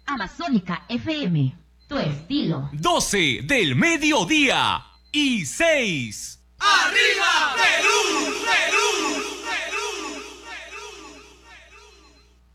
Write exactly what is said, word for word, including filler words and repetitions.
Amazónica F M, tu estilo. doce del mediodía y seis. ¡Arriba, Perú! ¡Perú!